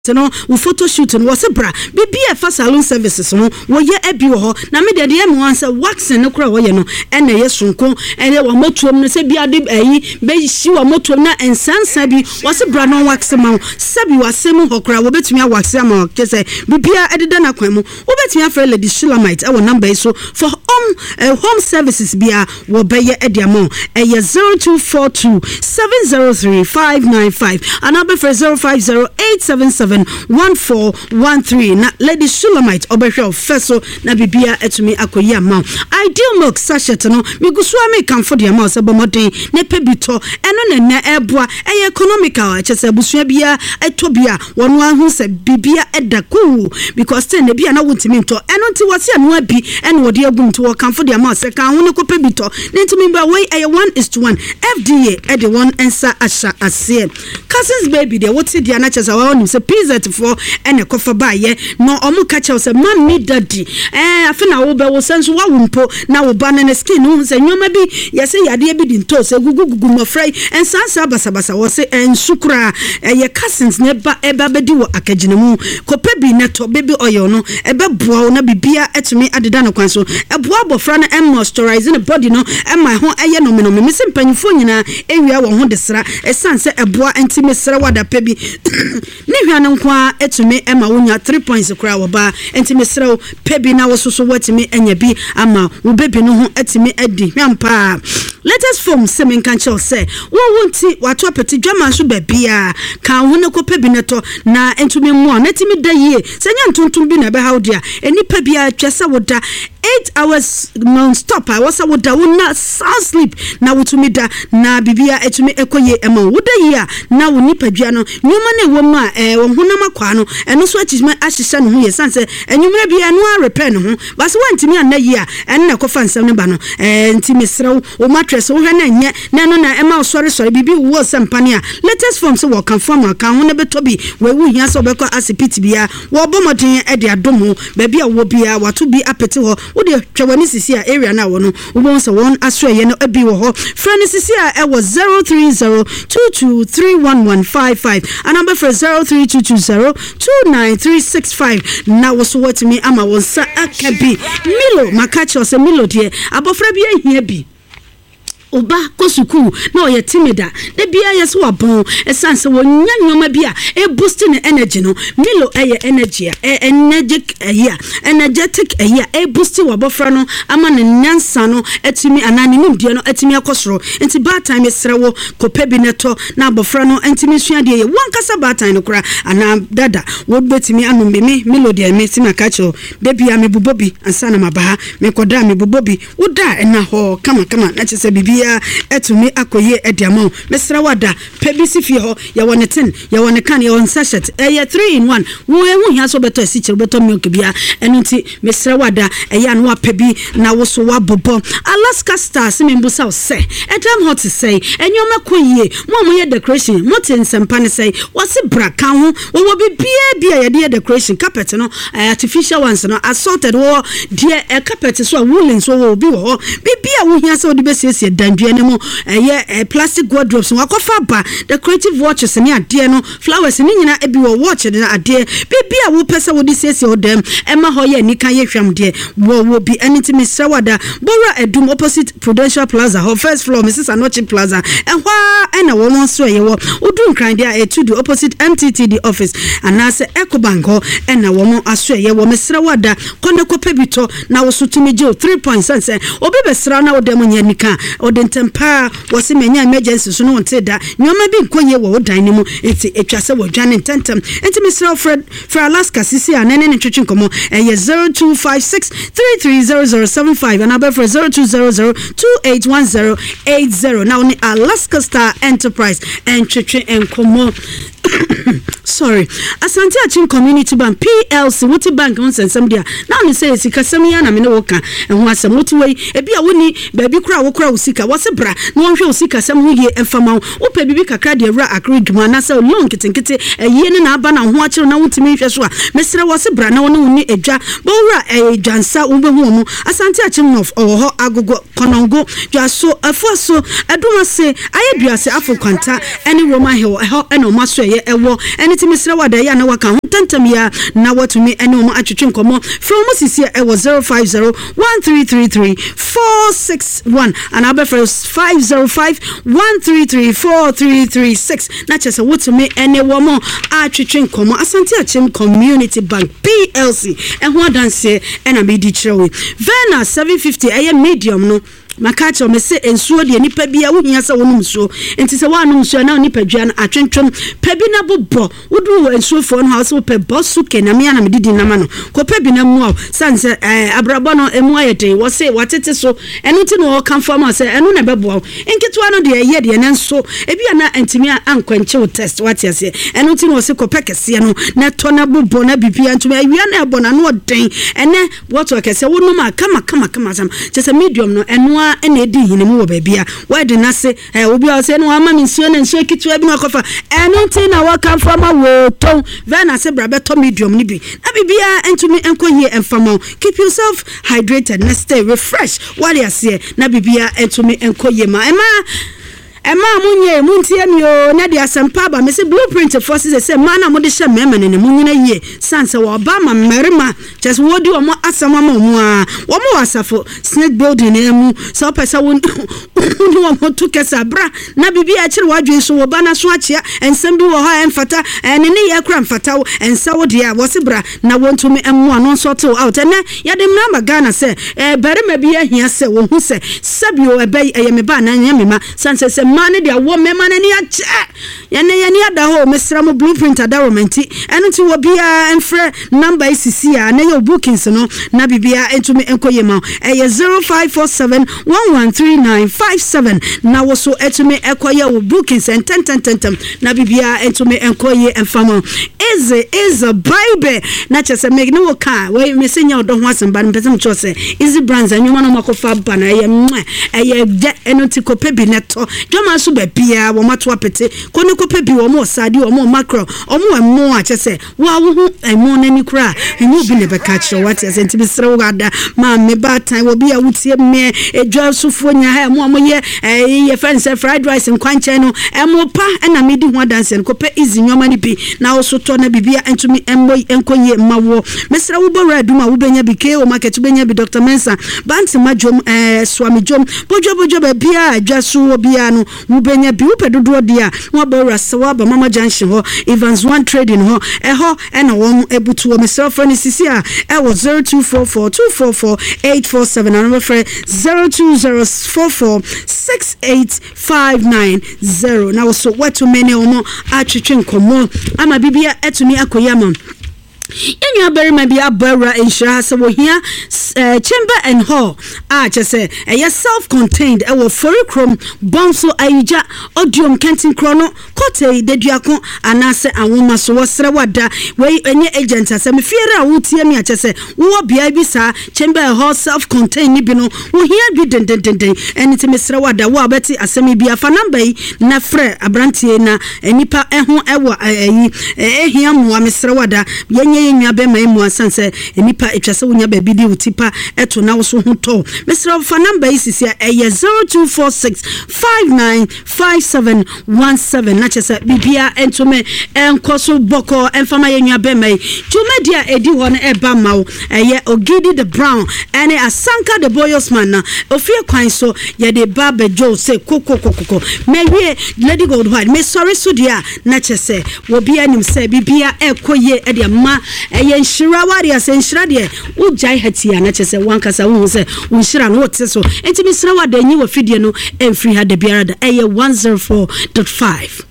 no wo photo shoot no was bra bibia fa salon services no wo ye abi wo ho na me de em wan say waxing no kra wo ye no ene ye sonko ene wo motuom no se bia de ayi be hyi wo motuom na ensansa bi was bra no wax ma sabi wasem ho kra wo betumi wax ma ke say bibia ededa na kwan mu wo betumi afre Lady Shulamite e wo number so for home services bia wo be ye ediamo e ye 0242 703 595 another for 050-877-1413 na Lady Shulamite obehwe feso na bibia etumi akoyi ama Ideal Milk sachet no migusua me kamfo de ama se bomoden ne pebito eno na eboa eye economical chese busua bia etobia wono ahu se bibia edaku because ten ne bia na wontimi nto eno nti wose anu abi eno wode agum nti wo kamfo de ama se kan ho ne ko pebito ne ntimi ba we eye 1:1 FDA ede one ensa asha ase cousins baby de wote dia na chese wa se pizza for ene kofa ba ye no omu kacha se mami daddy afi na wo be wo senso wa wumpo na wo ba na skin no se nyoma bi ye se yade bi dinto se gugugugu mofrai ensansa basabasa wo se ensukura ye cousins ne ba eba bedi wo akaginemu kope bi neto baby oil no ebe boa na bibia etumi adeda no kwan so eboa bofra na moisturize the body no my ho eye no me no me se mpanyfo nyina ewia wo ho desra esanse eboa entimi sra wada pebi ni hwa no kwa etumi ema wonya 3 points kra wo ba entimi sra pebi na wo soso watimi enya bi ama wo bebi no ho etimi adi hwampa latest form semen kan chel say wo wonti wato peti dwama so babia kan ho ne ko pebi neto na entumi mo na etimi da yie senya ntontom bi na be haudia enipa bia twesa woda 8 hours non-stop. I was a woda wuna sound sleep na wutumi da na bibia etumi ekoye ema woda yia na woni padua no nyoma na woma wonhonama kwa no eno so achime ahyehye no ho ye sanse enyumre bia no a repair no ho bas wantimi an na yia en na kofa nsem ne ba no ntimi srew o mattress wo hwe na nye na no na ema sori bibi wo sempane a latest form so wo kan form kan ho ne betobi we wu hia so beko asipiti bia wo bomoden e de adomo ba bia wo bia wato bi apete ho wo de twawani sisi a area na wo no wo so won asroye no abi wo ho friend sisi a e was 0302231155 and number for 0322029365 na wo so what me ama won sa akabi Milo makacho se Milo de abofra bi ahia bi oba kosuku na oye timida de bia yeso wabon esanse wonya nyoma bia e boosting energy no Milo eye energy energetic e boosting wabofra no ama ne nyansa no etimi anani nimdie no etimi akosoro enti bad time esrewo kopebi neto na abofra no entimi sua de ye wankasa bad time no kra ana dada wo betimi anombe me Milo de me tima kacho de bia me bubobi ansa na mabaha me koda me bubobi woda ena ho kama na chese bibi etumi akoye ediamo mesra wada pebisi fie ho ya wone tin ya wone kan ya won sachet ya 3 in 1 wo ehu hia so beto asichir beto milk bia enunti mesra wada ya no apebi na wo so wabobo Alaska Stars membusa se edam hot say enyoma koye mo ye decoration mo tin sempane say wose bra kan ho wo bibia ya de decoration carpet no artificial ones no assorted wo de carpet so woolen so wo bi wo bibia wo hia so de besiesie enemo plastic wardrobes wakofa ba decorative watches ni ade no flowers ni nyina ebi wo watch de ade bibia wo pesa wo disese odem ema hoye ni kan ye hwam de wo bi anything sewada bora edum opposite Prudential Plaza ho first floor Mrs. Anochi Plaza ehwa ena wo won so ye wo odun kran de to the opposite MTTD office anase Ecobank ho ena wo mo aso ye wo mesrewada konde ko pebito na wo sutumi je 3 points sense obi besra na wo dem nya nika tempa wose menya emergency so no wonte da nyoma bi nkonye wo dan ni mu enti etwase wo dwane tentem enti Mr. Fred for Alaska sisi anene ne twetwe nkomo 0256330075 and number for 0200281080 now ni Alaska Star Enterprise and twetwe nkomo sorry Asante Achin Community Bank PLC Wuti Bank on sensem dia now ni say sika semia na me no woka enho asem wuti wei ebia woni baabi kura wo kura usika wose bra na wonhwe usika sem ho ye emfama wo pe bibi kakra de ra agreement na say long kitenkete eye ne na aba na ho akire na wutimi hwe so a mesere wose bra na woni woni edwa bo wura edwansa wo behu mu Asante Achin of oho agogo konongo dwaso afoso eduma se ayeduase afokwanta ene Roma Hill eho eno maso ye ewo ene enti mesra wada ya na waka hontantam ya na watumi ene omo atwetwe nkomo from sisi e was 050-1333-461 and I'll be for 505-133-4336 na chese watumi ene womo atwetwe nkomo Asante Achim Community Bank PLC ho adanse ena me di kirewe Vena 750 eye medium no makacho me se ensuo de nipa bia wo hia se wonum so enti se wanum so na nipa dua na atwentwem pebi na bobo wodu wo ensuo fo no house wo pe bosu kename ya na medidi nama no ko pebi na mu sanse abrabo no emu ayede wo se watete so enu ti no kan fam se enu na bebo enketo ano de ye de na nso ebia na antimi ankwanche wo test watiase enu ti no se ko pekese no na to na bobo na bibia ntuma awia na ebo na no den ene woto kese wonum kama sam se medium no enu ene di hinemu wo babia wede na se obi o se no ama nsuo na nsuo kitu abi no kofa enti na waka fama wo ton vena se bra beto medium ni bi na bibia entumi enko hie enfama keep yourself hydrated na stay refresh while you see na bibia entumi enko hie ma Emma munye muntie mi o na dia sempa ba me se blueprint forces se mana mo de hye mema ne munyina yie sanse wo ba ma merima just wodi wo mo asama ma mu a wo mo asafo snake building na mu so pesa wo mo to kesa bra na bibi a kire wadwe so wo ba na so achia ensem bi wo ha emfata ne ne ye kra mfata wo ensa wo dia wo se bra na wontumi emu ano so to out ene ya de mrama Ghana se berima bi ahia se wo hu se sabio ebe ye me ba na nya me ma sanse se mane dia wo mema na ni ache yani ada ho mesra mo blueprint adawmenti eno ti wo bia enfre number isisi a na your bookings no na bibia entumi enkoye ma 0547113957 na wo so etumi ekoye wo bookings and 10 na bibia entumi enkoye enfamo is a baby na chese meg no ka we mesenya odo ho asemba no pesem chose easy brands anwuma no makofa ba na eye de eno ti kope bi neto ma so be bia wo mato apete koni kope bi wo mo sadi wo mo macro wo mo emo a chese wa wo hu emo na ni kra emu bi ne be ka chiro what is enti bi sere wo ada ma me ba tan wo bia wutie me edwa sofo nya ha emo ye ye friends fried rice nkwanche no emo pa na me di ho dance kope easy nyoma ni bi na wo so to na bibia entumi emo enkoye mawo me sere wo bo redu ma wo benya bi ke o market benya bi Dr. Mensa banti majom swami jom bojo be bia adwa so wo bia no mubenya bi upedodo dia wo ba rasawa ba mama junction ho Evans One Trading ho eho ena wo ebutu wo myself friend sisi a e wo 0244244847 and number 0204468590 now so what to many omo atwetwe nkomo ama bibia etumi akoyama Yenyu aberima bi abara enhira se wo hia chamber and hall chese self-contained e wo forikrom bonso ayija odium kentin krono kote deduako anase anwoma so wo sere wada we enye agent asem fiere a wotie mi chese wo bia bi sa chamber and hall self-contained ni bi no wo hia bi den enite me sere wada wo abeti asem bi afa number yi na frɛ abrantie na enipa eho ewo ehia mo me sere wada yenye yenua be mai mu asanse enipa etwase wonya ba bi di utipa eto na wo so ho to mesra fa number isisi a 0246595717 na chese bibia entome enkoso boko enfama yenua be mai tumedia edi ho na eba mawo Ogidi the Brown ene Asanka the Boyosman na ofie kwan so ye de baba jo se kokokokoko mewie Lady Gold White me sorry so dia na chese wo bia nim se bibia ekoye e de ma enhira wari asenhira de ujai hatia na chese wankasa wo se unhira no wote so enti mi sira wada nyi wo fidie no emfri ha de biara da 104.5